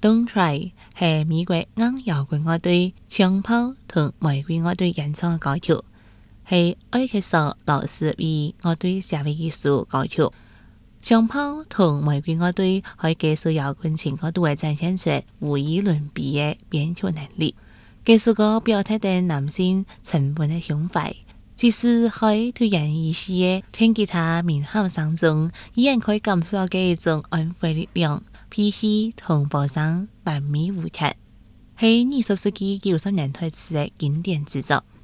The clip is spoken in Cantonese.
Don't Try 係美國硬搖滾樂隊槍炮同玫瑰樂隊演唱嘅歌曲，係埃克索羅斯為樂隊寫嘅一首歌曲。槍炮同玫瑰樂隊可以繼續搖滾情歌度嘅展現出無與倫比嘅編曲能力。這首歌表達的男性沉穩嘅胸懷，即使喺突然一時嘅聽吉他鳴喊聲中，依然可以感受到嘅一種安慰力量。脾氣同保障萬米無缺，係20世紀90年代時嘅經典之作。